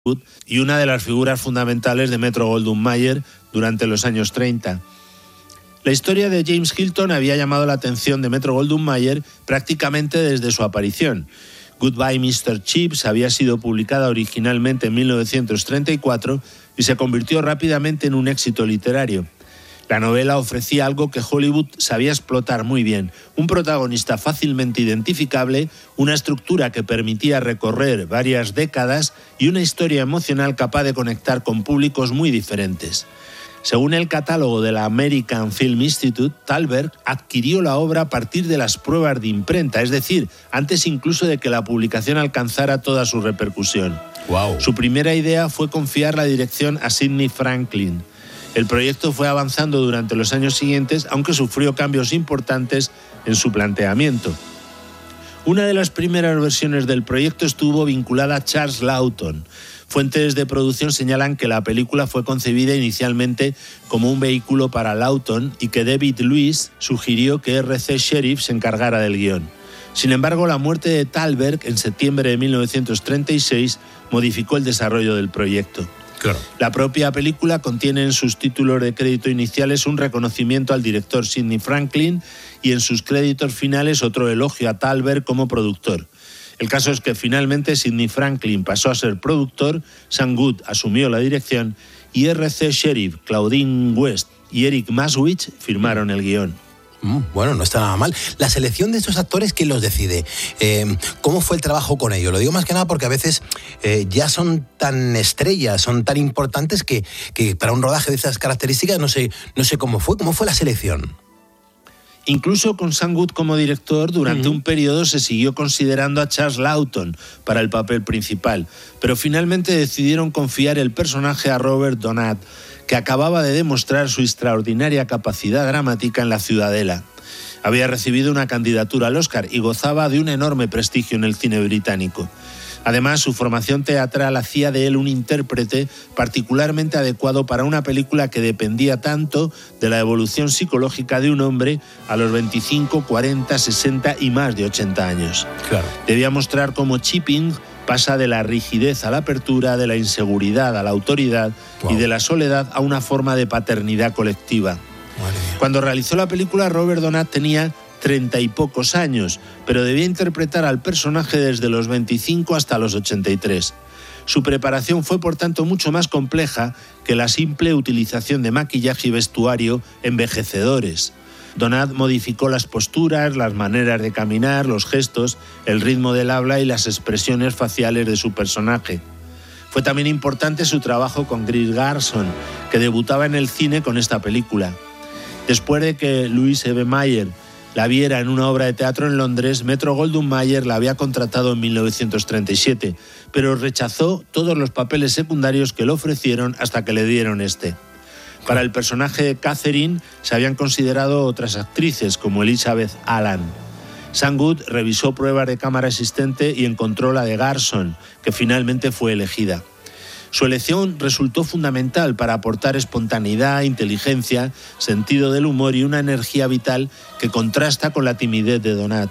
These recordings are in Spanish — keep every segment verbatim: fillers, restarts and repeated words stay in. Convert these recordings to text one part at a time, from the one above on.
y una de las figuras fundamentales de Metro-Goldwyn-Mayer durante los años treinta. La historia de James Hilton había llamado la atención de Metro-Goldwyn-Mayer prácticamente desde su aparición. Goodbye mister Chips había sido publicada originalmente en mil novecientos treinta y cuatro y se convirtió rápidamente en un éxito literario. La novela ofrecía algo que Hollywood sabía explotar muy bien: un protagonista fácilmente identificable, una estructura que permitía recorrer varias décadas y una historia emocional capaz de conectar con públicos muy diferentes. Según el catálogo de la American Film Institute, Thalberg adquirió la obra a partir de las pruebas de imprenta, es decir, antes incluso de que la publicación alcanzara toda su repercusión. Wow. Su primera idea fue confiar la dirección a Sidney Franklin. El proyecto fue avanzando durante los años siguientes, aunque sufrió cambios importantes en su planteamiento. Una de las primeras versiones del proyecto estuvo vinculada a Charles Laughton. Fuentes de producción señalan que la película fue concebida inicialmente como un vehículo para Laughton y que David Lewis sugirió que R C Sheriff se encargara del guión. Sin embargo, la muerte de Thalberg en septiembre de mil novecientos treinta y seis modificó el desarrollo del proyecto. Claro. La propia película contiene en sus títulos de crédito iniciales un reconocimiento al director Sidney Franklin y en sus créditos finales otro elogio a Thalberg como productor. El caso es que finalmente Sidney Franklin pasó a ser productor, Sam Good asumió la dirección y R C Sheriff, Claudine West y Eric Maswich firmaron el guión. Mm, bueno, no está nada mal. La selección de estos actores, ¿quién los decide? Eh, ¿Cómo fue el trabajo con ellos? Lo digo más que nada porque a veces eh, ya son tan estrellas, son tan importantes que, que para un rodaje de esas características no sé, no sé cómo fue. ¿Cómo fue la selección? Incluso con Sam Good como director, durante uh-huh. un periodo se siguió considerando a Charles Laughton para el papel principal, pero finalmente decidieron confiar el personaje a Robert Donat, que acababa de demostrar su extraordinaria capacidad dramática en La Ciudadela. Había recibido una candidatura al Oscar y gozaba de un enorme prestigio en el cine británico. Además, su formación teatral hacía de él un intérprete particularmente adecuado para una película que dependía tanto de la evolución psicológica de un hombre a los veinticinco, cuarenta, sesenta y más de ochenta años. Claro. Debía mostrar cómo Chipping pasa de la rigidez a la apertura, de la inseguridad a la autoridad wow. y de la soledad a una forma de paternidad colectiva. Vale. Cuando realizó la película, Robert Donat tenía treinta y pocos años, pero debía interpretar al personaje desde los veinticinco hasta los ochenta y tres. Su preparación fue, por tanto, mucho más compleja que la simple utilización de maquillaje y vestuario envejecedores. Donat modificó las posturas, las maneras de caminar, los gestos, el ritmo del habla y las expresiones faciales de su personaje. Fue también importante su trabajo con Greer Garson, que debutaba en el cine con esta película. Después de que Louise Eve Mayer la viera en una obra de teatro en Londres, Metro-Goldwyn-Mayer la había contratado en mil novecientos treinta y siete, pero rechazó todos los papeles secundarios que le ofrecieron hasta que le dieron este. Para el personaje de Catherine se habían considerado otras actrices, como Elizabeth Allan. Sam Good revisó pruebas de cámara existente y encontró la de Garson, que finalmente fue elegida. Su elección resultó fundamental para aportar espontaneidad, inteligencia, sentido del humor y una energía vital que contrasta con la timidez de Donat.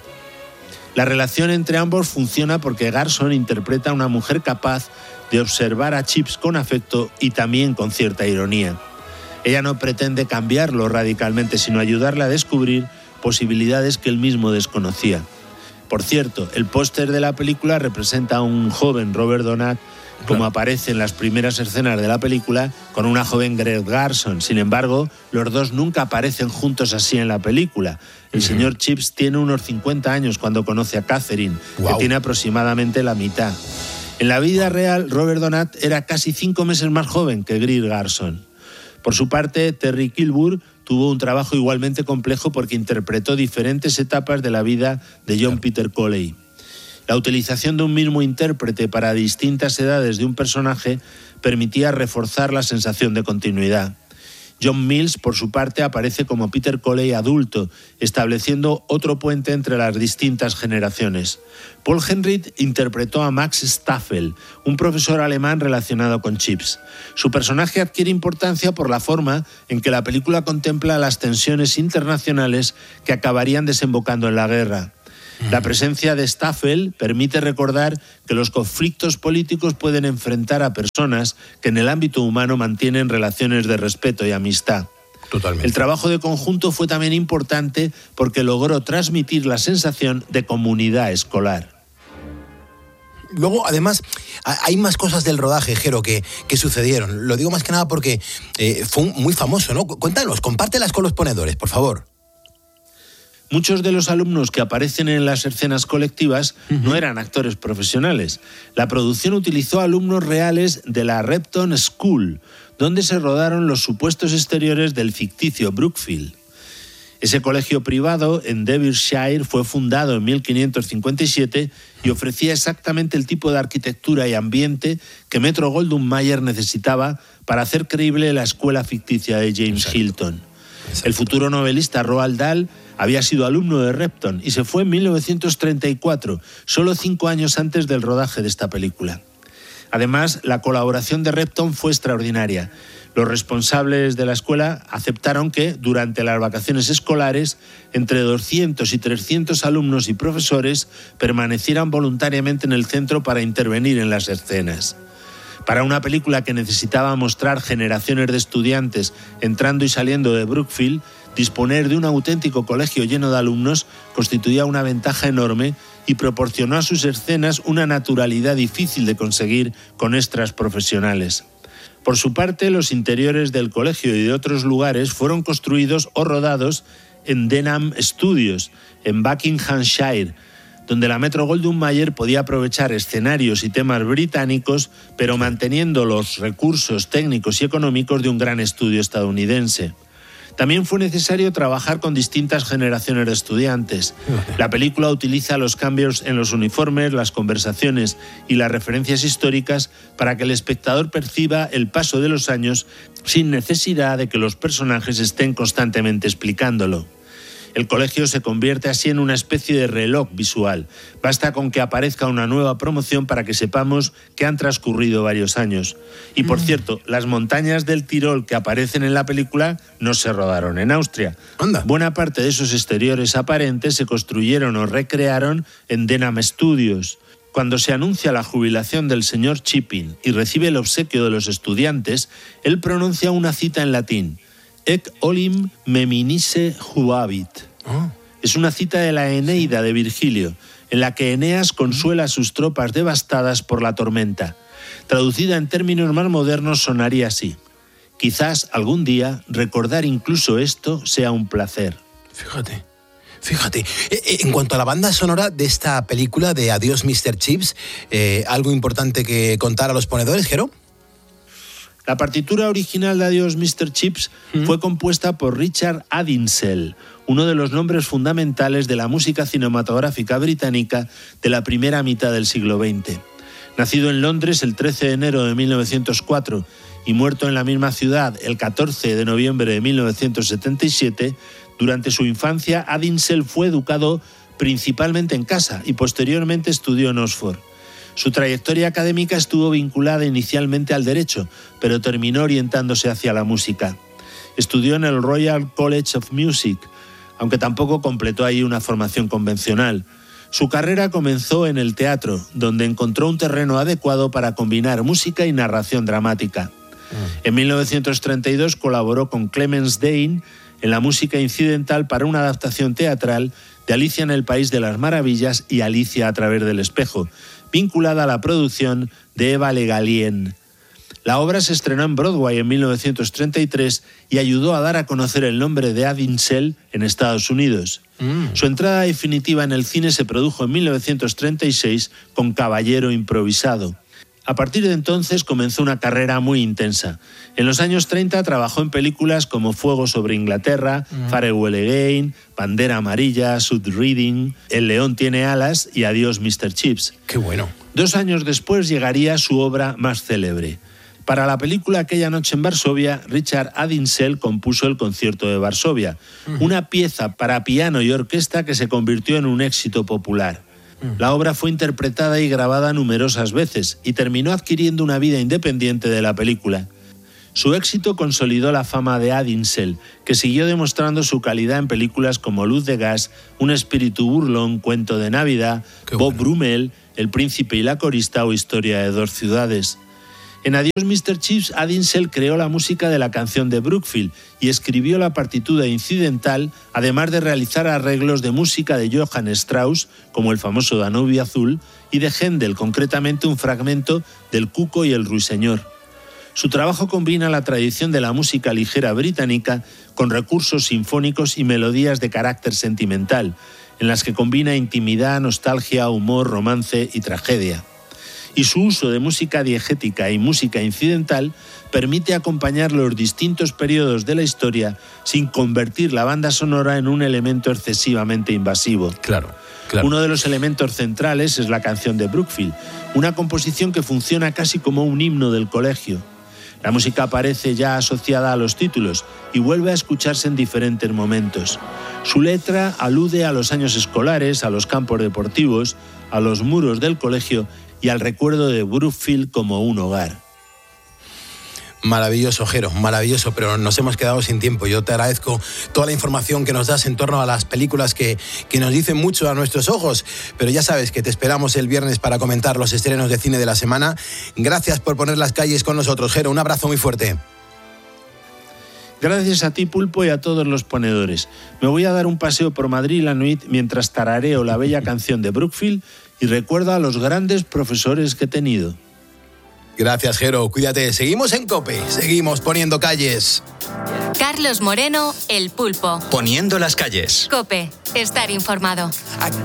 La relación entre ambos funciona porque Garson interpreta a una mujer capaz de observar a Chips con afecto y también con cierta ironía. Ella no pretende cambiarlo radicalmente, sino ayudarle a descubrir posibilidades que él mismo desconocía. Por cierto, el póster de la película representa a un joven Robert Donat, como claro. aparece en las primeras escenas de la película, con una joven Greer Garson. Sin embargo, los dos nunca aparecen juntos así en la película. El uh-huh. señor Chips tiene unos cincuenta años cuando conoce a Catherine, wow. que tiene aproximadamente la mitad. En la vida real, Robert Donat era casi cinco meses más joven que Greer Garson. Por su parte, Terry Kilburn tuvo un trabajo igualmente complejo porque interpretó diferentes etapas de la vida de John claro. Peter Coley. La utilización de un mismo intérprete para distintas edades de un personaje permitía reforzar la sensación de continuidad. John Mills, por su parte, aparece como Peter Coley adulto, estableciendo otro puente entre las distintas generaciones. Paul Henreid interpretó a Max Staffel, un profesor alemán relacionado con Chips. Su personaje adquiere importancia por la forma en que la película contempla las tensiones internacionales que acabarían desembocando en la guerra. La presencia de Staffel permite recordar que los conflictos políticos pueden enfrentar a personas que en el ámbito humano mantienen relaciones de respeto y amistad. Totalmente. El trabajo de conjunto fue también importante porque logró transmitir la sensación de comunidad escolar. Luego, además, hay más cosas del rodaje, Jero, que, que sucedieron. Lo digo más que nada porque eh, fue muy famoso, ¿no? Cuéntanos, compártelas con los ponedores, por favor. Muchos de los alumnos que aparecen en las escenas colectivas uh-huh. no eran actores profesionales. La producción utilizó alumnos reales de la Repton School, donde se rodaron los supuestos exteriores del ficticio Brookfield. Ese colegio privado en Derbyshire fue fundado en mil quinientos cincuenta y siete y ofrecía exactamente el tipo de arquitectura y ambiente que Metro-Goldwyn-Mayer necesitaba para hacer creíble la escuela ficticia de James Exacto. Hilton. Exacto. El futuro novelista Roald Dahl había sido alumno de Repton y se fue en mil novecientos treinta y cuatro, solo cinco años antes del rodaje de esta película. Además, la colaboración de Repton fue extraordinaria. Los responsables de la escuela aceptaron que, durante las vacaciones escolares, entre doscientos y trescientos alumnos y profesores permanecieran voluntariamente en el centro para intervenir en las escenas. Para una película que necesitaba mostrar generaciones de estudiantes entrando y saliendo de Brookfield, disponer de un auténtico colegio lleno de alumnos constituía una ventaja enorme y proporcionó a sus escenas una naturalidad difícil de conseguir con extras profesionales. Por su parte, los interiores del colegio y de otros lugares fueron construidos o rodados en Denham Studios, en Buckinghamshire, donde la Metro-Goldwyn-Mayer podía aprovechar escenarios y temas británicos, pero manteniendo los recursos técnicos y económicos de un gran estudio estadounidense. También fue necesario trabajar con distintas generaciones de estudiantes. La película utiliza los cambios en los uniformes, las conversaciones y las referencias históricas para que el espectador perciba el paso de los años sin necesidad de que los personajes estén constantemente explicándolo. El colegio se convierte así en una especie de reloj visual. Basta con que aparezca una nueva promoción para que sepamos que han transcurrido varios años. Y por mm. cierto, las montañas del Tirol que aparecen en la película no se rodaron en Austria. Anda. Buena parte de esos exteriores aparentes se construyeron o recrearon en Denham Studios. Cuando se anuncia la jubilación del señor Chipping y recibe el obsequio de los estudiantes, él pronuncia una cita en latín: Ec olim meminisse jubavit. Oh. Es una cita de la Eneida de Virgilio, en la que Eneas consuela a sus tropas devastadas por la tormenta. Traducida en términos más modernos sonaría así: quizás algún día recordar incluso esto sea un placer. Fíjate, fíjate. En cuanto a la banda sonora de esta película de Adiós mister Chips, eh, ¿algo importante que contar a los ponedores, Jero? La partitura original de Adiós mister Chips ¿Mm? fue compuesta por Richard Adinsel, uno de los nombres fundamentales de la música cinematográfica británica de la primera mitad del siglo veinte. Nacido en Londres el trece de enero de mil novecientos cuatro y muerto en la misma ciudad el catorce de noviembre de mil novecientos setenta y siete, durante su infancia Adinsel fue educado principalmente en casa y posteriormente estudió en Oxford. Su trayectoria académica estuvo vinculada inicialmente al derecho, pero terminó orientándose hacia la música. Estudió en el Royal College of Music, aunque tampoco completó ahí una formación convencional. Su carrera comenzó en el teatro, donde encontró un terreno adecuado para combinar música y narración dramática. En mil novecientos treinta y dos colaboró con Clemence Dane en la música incidental para una adaptación teatral de Alicia en el País de las Maravillas y Alicia a través del espejo, vinculada a la producción de Eva Le Gallienne. La obra se estrenó en Broadway en mil novecientos treinta y tres y ayudó a dar a conocer el nombre de Adinsel en Estados Unidos. Mm. Su entrada definitiva en el cine se produjo en mil novecientos treinta y seis con Caballero improvisado. A partir de entonces comenzó una carrera muy intensa. En los años treinta trabajó en películas como Fuego sobre Inglaterra, mm. Farewell Again, Bandera Amarilla, Sud Reading, El León tiene alas y Adiós mister Chips. ¡Qué bueno! Dos años después llegaría su obra más célebre. Para la película Aquella noche en Varsovia, Richard Adinsel compuso el Concierto de Varsovia, uh-huh. una pieza para piano y orquesta que se convirtió en un éxito popular. Uh-huh. La obra fue interpretada y grabada numerosas veces y terminó adquiriendo una vida independiente de la película. Su éxito consolidó la fama de Adinsel, que siguió demostrando su calidad en películas como Luz de gas, Un espíritu burlón, Cuento de Navidad, Qué Bob bueno. Brummel, El príncipe y la corista o Historia de dos ciudades. En Adiós mister Chips, Adinsel creó la música de la canción de Brookfield y escribió la partitura incidental, además de realizar arreglos de música de Johann Strauss, como el famoso Danubio Azul, y de Händel, concretamente un fragmento del Cuco y el Ruiseñor. Su trabajo combina la tradición de la música ligera británica con recursos sinfónicos y melodías de carácter sentimental, en las que combina intimidad, nostalgia, humor, romance y tragedia. Y su uso de música diegética y música incidental permite acompañar los distintos periodos de la historia sin convertir la banda sonora en un elemento excesivamente invasivo. Claro, claro. Uno de los elementos centrales es la canción de Brookfield, una composición que funciona casi como un himno del colegio. La música aparece ya asociada a los títulos y vuelve a escucharse en diferentes momentos. Su letra alude a los años escolares, a los campos deportivos, a los muros del colegio y al recuerdo de Brookfield como un hogar. Maravilloso, Jero, maravilloso, pero nos hemos quedado sin tiempo. Yo te agradezco toda la información que nos das en torno a las películas que, que nos dicen mucho a nuestros ojos, pero ya sabes que te esperamos el viernes para comentar los estrenos de cine de la semana. Gracias por poner las calles con nosotros, Jero, un abrazo muy fuerte. Gracias a ti, Pulpo, y a todos los ponedores. Me voy a dar un paseo por Madrid la nuit mientras tarareo la bella canción de Brookfield y recuerdo a los grandes profesores que he tenido. Gracias, Jero. Cuídate. Seguimos en COPE. Seguimos poniendo calles. Carlos Moreno, El Pulpo. Poniendo las calles. COPE. Estar informado.